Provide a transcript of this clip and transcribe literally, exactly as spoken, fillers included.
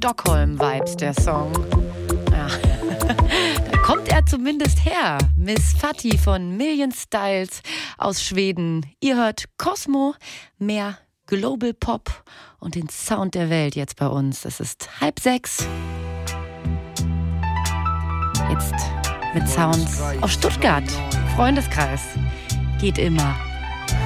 Stockholm-Vibes, der Song. Ja. Da kommt er zumindest her. Miss Fatti von Million Styles aus Schweden. Ihr hört Cosmo, mehr Global Pop und den Sound der Welt jetzt bei uns. Es ist halb sechs. Jetzt mit Sounds aus Stuttgart. Freundeskreis. Geht immer.